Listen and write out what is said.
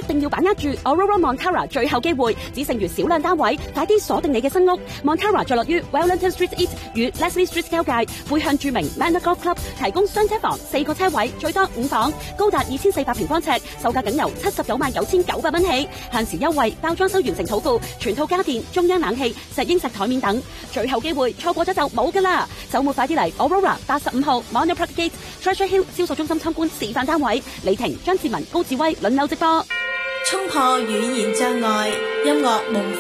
定要把握住 Aurora Montara 最後機會，只剩餘少量單位，快啲鎖定你嘅新屋。Montara 坐落於 Wellington Street East 與 Leslie Street 交界，背向著名 Manor Golf Club， 提供雙車房，4個車位，最多5房，高達2400平方尺，售價僅由799900蚊起，限時優惠，包裝修完成土庫，全套家電、中央冷氣、石英石台面等，最後機會，錯過咗就冇㗎啦！週末快啲嚟 Aurora 85號 Monmouth Park Gate、Treasure Hill 銷售中心參觀示範單位，李婷、張志文、高志威輪流直播。 衝破語言障礙，音樂夢